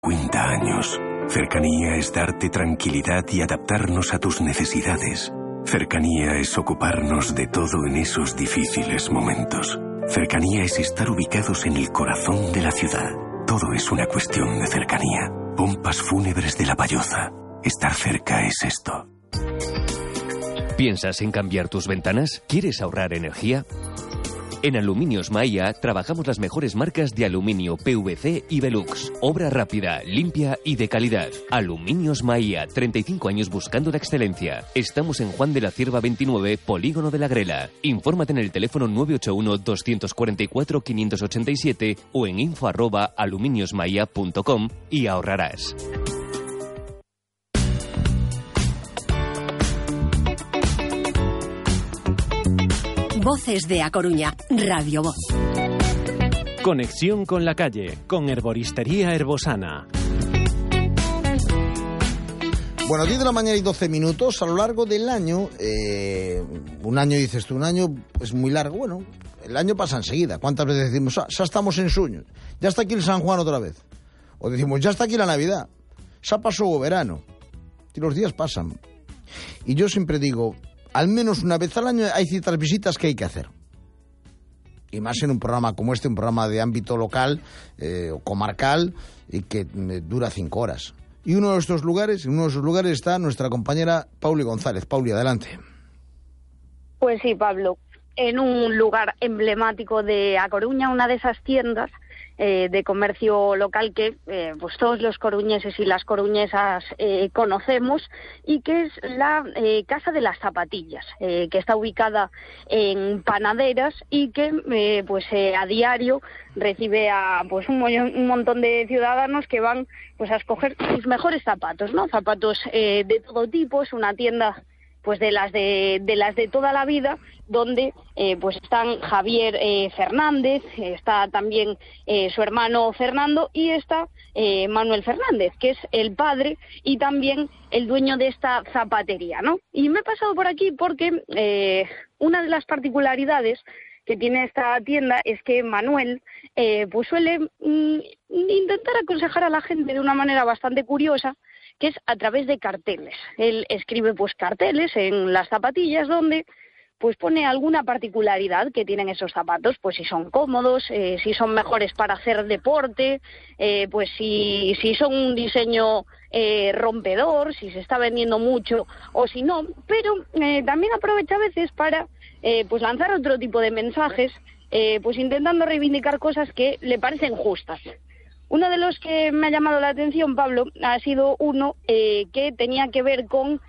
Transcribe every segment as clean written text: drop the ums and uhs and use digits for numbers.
50 años. Cercanía es darte tranquilidad y adaptarnos a tus necesidades. Cercanía es ocuparnos de todo en esos difíciles momentos. Cercanía es estar ubicados en el corazón de la ciudad. Todo es una cuestión de cercanía. Pompas Fúnebres de La Palloza. Estar cerca es esto. ¿Piensas en cambiar tus ventanas? ¿Quieres ahorrar energía? En Aluminios Maia trabajamos las mejores marcas de aluminio, PVC y Velux. Obra rápida, limpia y de calidad. Aluminios Maia, 35 años buscando la excelencia. Estamos en Juan de la Cierva 29, Polígono de la Grela. Infórmate en el teléfono 981-244-587 o en info@aluminiosmaia.com y ahorrarás. Voces de A Coruña, Radio Voz. Conexión con la calle, con Herboristería Herbosana. Bueno, 10 de la mañana y 12 minutos. A lo largo del año, un año dices tú, un año es muy largo. Bueno, el año pasa enseguida. ¿Cuántas veces decimos, ya estamos en sueño? Ya está aquí el San Juan otra vez. O decimos, ya está aquí la Navidad. Ya pasó el verano. Y los días pasan. Y yo siempre digo, al menos una vez al año hay ciertas visitas que hay que hacer. Y más en un programa como este, un programa de ámbito local o comarcal y que dura 5 horas. Y en uno de esos lugares está nuestra compañera Pauli González. Pauli, adelante. Pues sí, Pablo, en un lugar emblemático de A Coruña, una de esas tiendas de comercio local que pues todos los coruñeses y las coruñesas conocemos, y que es la Casa de las Zapatillas, que está ubicada en Panaderas y que pues a diario recibe a pues un montón de ciudadanos que van pues a escoger sus mejores zapatos, ¿no? Zapatos de todo tipo. Es una tienda pues de las de toda la vida, donde pues están Javier Fernández, está también su hermano Fernando y está Manuel Fernández, que es el padre y también el dueño de esta zapatería, ¿no? Y me he pasado por aquí porque una de las particularidades que tiene esta tienda es que Manuel pues suele intentar aconsejar a la gente de una manera bastante curiosa, que es a través de carteles. Él escribe pues carteles en las zapatillas donde pues pone alguna particularidad que tienen esos zapatos, pues si son cómodos, si son mejores para hacer deporte, pues si son un diseño rompedor, si se está vendiendo mucho o si no, pero también aprovecha a veces para pues lanzar otro tipo de mensajes, pues intentando reivindicar cosas que le parecen justas. Uno de los que me ha llamado la atención, Pablo, ha sido uno que tenía que ver con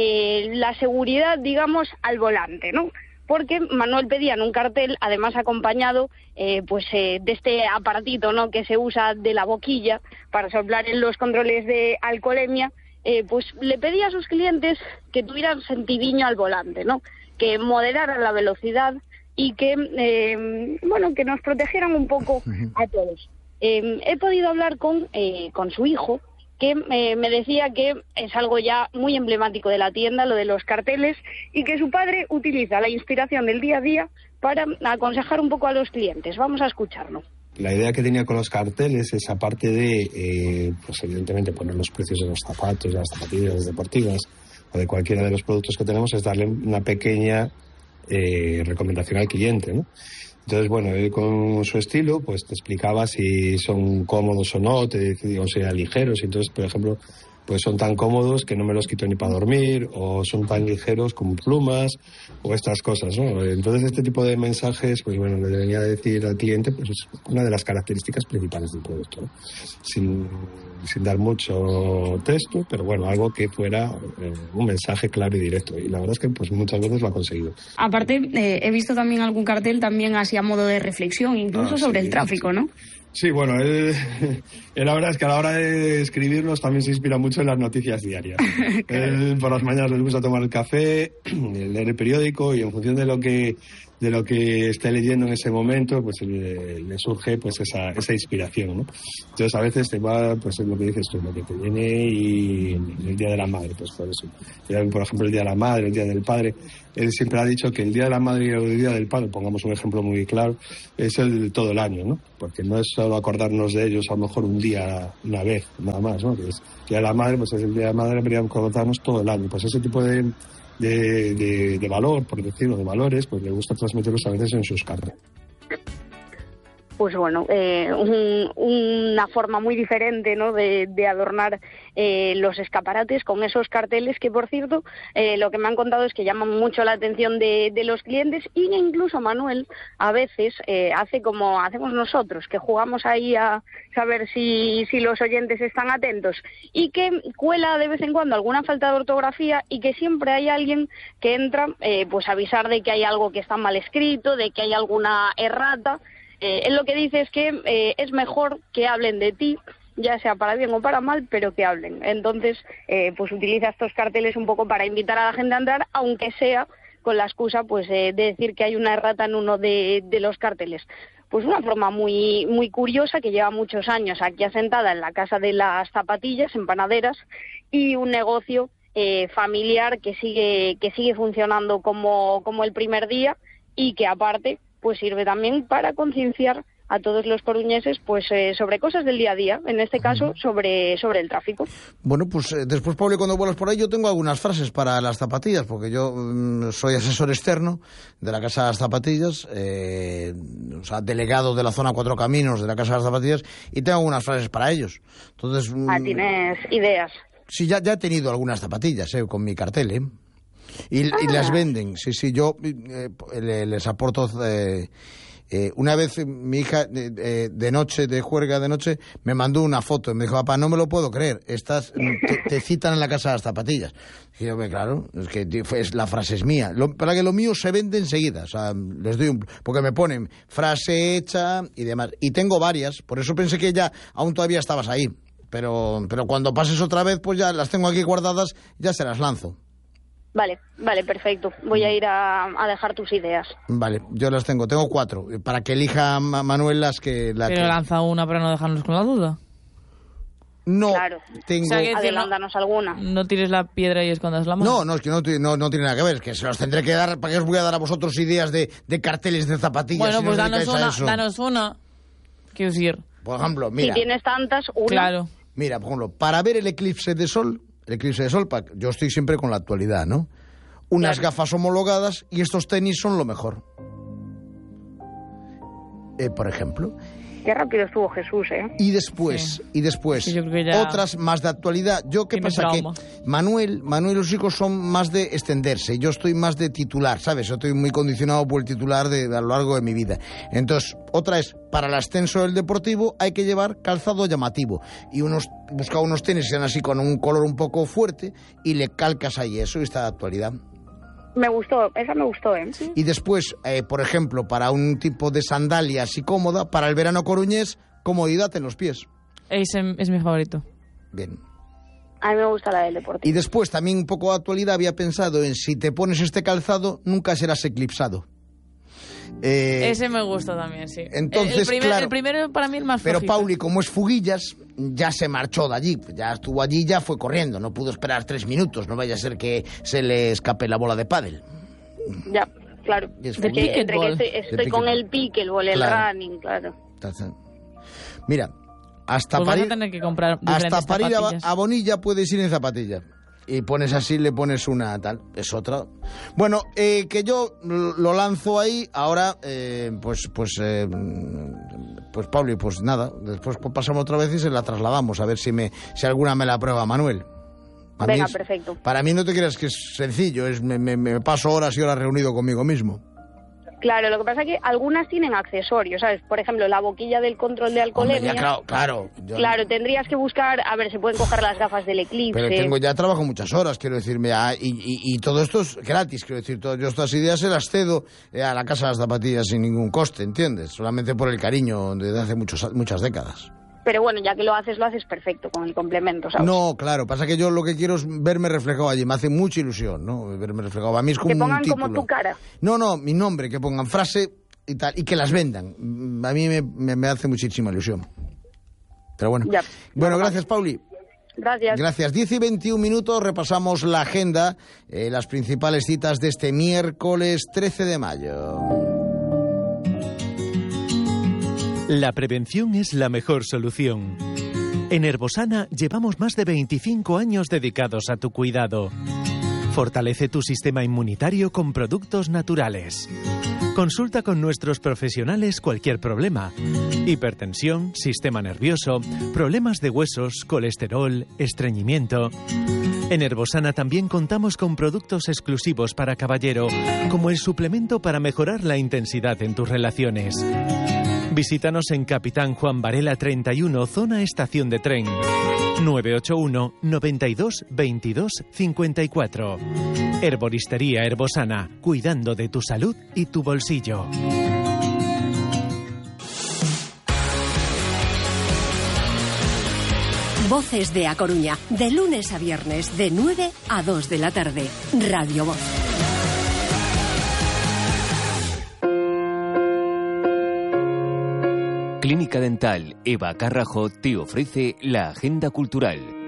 la seguridad, digamos, al volante, ¿no? Porque Manuel pedía en un cartel, además acompañado pues de este aparatito, ¿no?, que se usa de la boquilla para soplar en los controles de alcoholemia, pues le pedía a sus clientes que tuvieran sentidiño al volante, ¿no?, que moderaran la velocidad y que, bueno, que nos protegieran un poco a todos. He podido hablar con su hijo, que me decía que es algo ya muy emblemático de la tienda, lo de los carteles, y que su padre utiliza la inspiración del día a día para aconsejar un poco a los clientes. Vamos a escucharlo. La idea que tenía con los carteles es, aparte de, pues evidentemente, poner los precios de los zapatos, de las zapatillas deportivas o de cualquiera de los productos que tenemos, es darle una pequeña recomendación al cliente, ¿no? Entonces, bueno, él con su estilo, pues te explicaba si son cómodos o no, te decía si eran ligeros. Entonces, por ejemplo, pues son tan cómodos que no me los quito ni para dormir, o son tan ligeros como plumas, o estas cosas, ¿no? Entonces, este tipo de mensajes, pues bueno, le debería decir al cliente, pues es una de las características principales del producto, ¿no? Sin dar mucho texto, pero bueno, algo que fuera un mensaje claro y directo. Y la verdad es que pues muchas veces lo ha conseguido. Aparte, he visto también algún cartel también así a modo de reflexión, incluso sobre el tráfico, ¿no? Sí, bueno, él la verdad es que a la hora de escribirlos también se inspira mucho en las noticias diarias. Él por las mañanas le gusta tomar el café, leer el periódico, y en función de de lo que esté leyendo en ese momento, pues le surge pues esa inspiración, ¿no? Entonces a veces te va, pues es lo que dices tú, lo que te viene, y el Día de la Madre, pues por eso. Por ejemplo, el Día de la Madre, el Día del Padre. Él siempre ha dicho que el Día de la Madre y el Día del Padre, pongamos un ejemplo muy claro, es el de todo el año, ¿no? Porque no es solo acordarnos de ellos a lo mejor un día, una vez, nada más, ¿no? Que es el Día de la Madre, pues es el Día de la Madre, deberíamos acordarnos todo el año. Pues ese tipo de valor, por decirlo, de valores, pues le gusta transmitirlos a veces en sus cartas. Pues bueno, una forma muy diferente, ¿no?, de adornar los escaparates con esos carteles que, por cierto, lo que me han contado es que llaman mucho la atención de los clientes, y incluso Manuel a veces hace como hacemos nosotros, que jugamos ahí a saber si los oyentes están atentos, y que cuela de vez en cuando alguna falta de ortografía, y que siempre hay alguien que entra pues a avisar de que hay algo que está mal escrito, de que hay alguna errata. Él lo que dice es que es mejor que hablen de ti, ya sea para bien o para mal, pero que hablen. Entonces, pues utiliza estos carteles un poco para invitar a la gente a entrar, aunque sea con la excusa pues de decir que hay una errata en uno de los carteles. Pues una forma muy muy curiosa, que lleva muchos años aquí asentada en la Casa de las Zapatillas, en Panaderas, y un negocio familiar que sigue funcionando como el primer día, y que aparte pues sirve también para concienciar a todos los coruñeses pues sobre cosas del día a día, en este caso sobre el tráfico. Bueno, pues después, Pablo, cuando vuelas por ahí, yo tengo algunas frases para las zapatillas, porque yo soy asesor externo de la Casa de las Zapatillas, o sea, delegado de la zona Cuatro Caminos de la Casa de las Zapatillas, y tengo algunas frases para ellos. Entonces, ¿tienes ideas? Sí, ya he tenido algunas zapatillas con mi cartel, Y las venden, sí, yo les aporto. Una vez mi hija de noche, de juerga de noche, me mandó una foto y me dijo: papá, no me lo puedo creer, te citan en la Casa de las Zapatillas. Y yo, claro, es que la frase es mía. Para que lo mío se vende enseguida, o sea, les doy porque me ponen frase hecha y demás. Y tengo varias, por eso pensé que ya aún todavía estabas ahí. Pero cuando pases otra vez, pues ya las tengo aquí guardadas, ya se las lanzo. Vale, perfecto. Voy a ir a dejar tus ideas. Vale, yo las tengo 4, para que elija Manuel las que... Pero lanza una para no dejarnos con la duda. No, claro. Tengo... O sea, adelántanos alguna. No tires la piedra y escondas la mano. No, es que no tiene nada que ver, es que se los tendré que dar. ¿Para qué os voy a dar a vosotros ideas de carteles de zapatillas? Bueno, si pues no danos una. Quiero decir. Por ejemplo, mira... Si tienes tantas, una. Claro. Mira, por ejemplo, para ver el eclipse de sol, yo estoy siempre con la actualidad, ¿no? Unas gafas homologadas y estos tenis son lo mejor. Por ejemplo. Qué rápido estuvo Jesús, ¿eh? Y después, sí, yo creo que ya... otras más de actualidad. ¿Qué pasa? Trauma. Que Manuel y los chicos son más de extenderse. Yo estoy más de titular, ¿sabes? Yo estoy muy condicionado por el titular a lo largo de mi vida. Entonces, otra es, para el ascenso del deportivo hay que llevar calzado llamativo. Y busca unos tenis que sean así con un color un poco fuerte y le calcas ahí eso y está de actualidad. Esa me gustó, ¿eh? Y después, por ejemplo, para un tipo de sandalia así cómoda, para el verano coruñés, comodidad en los pies. Ese es mi favorito. Bien. A mí me gusta la del deportivo. Y después, también un poco de actualidad, había pensado en si te pones este calzado, nunca serás eclipsado. Ese me gusta también, sí. Entonces, el primero para mí es más flojito. Pero Pauli, como es Fuguillas, ya se marchó de allí. Ya estuvo allí, ya fue corriendo. No pudo esperar 3 minutos. No vaya a ser que se le escape la bola de pádel. Ya, claro. Estoy con el pickleball, el running, claro. Mira, hasta pues para vas a tener que comprar ir a Bonilla puedes ir en zapatillas. Y pones así, le pones una tal, es otra. Bueno, que yo lo lanzo ahí, ahora, pues Pablo, pues nada, después pasamos otra vez y se la trasladamos, a ver si alguna me la aprueba Manuel. Venga, perfecto. Para mí no te creas que es sencillo, me paso horas y horas reunido conmigo mismo. Claro, lo que pasa es que algunas tienen accesorios, ¿sabes? Por ejemplo, la boquilla del control de alcoholemia. Claro. Claro, tendrías que buscar, a ver, se pueden coger las gafas del eclipse. Pero trabajo muchas horas, quiero decirme, y todo esto es gratis, quiero decir, yo estas ideas se las cedo a la Casa de las Zapatillas sin ningún coste, ¿entiendes? Solamente por el cariño desde hace muchas décadas. Pero bueno, ya que lo haces perfecto con el complemento, ¿sabes? No, claro, pasa que yo lo que quiero es verme reflejado allí, me hace mucha ilusión, ¿no? Verme reflejado. A mí es como que pongan un título. como tu cara. No, mi nombre, que pongan frase y tal, y que las vendan. A mí me hace muchísima ilusión. Pero bueno. Ya, bueno, gracias, Pauli. Gracias. 10 y 21 minutos, repasamos la agenda, las principales citas de este miércoles 13 de mayo. La prevención es la mejor solución. En Herbosana llevamos más de 25 años dedicados a tu cuidado. Fortalece tu sistema inmunitario con productos naturales. Consulta con nuestros profesionales cualquier problema. Hipertensión, sistema nervioso, problemas de huesos, colesterol, estreñimiento. En Herbosana también contamos con productos exclusivos para caballero, como el suplemento para mejorar la intensidad en tus relaciones. Visítanos en Capitán Juan Varela 31, zona estación de tren. 981 92 22 54. Herboristería Herbosana, cuidando de tu salud y tu bolsillo. Voces de A Coruña, de lunes a viernes, de 9 a 2 de la tarde. Radio Voz. Clínica Dental Eva Carrajo te ofrece la agenda cultural.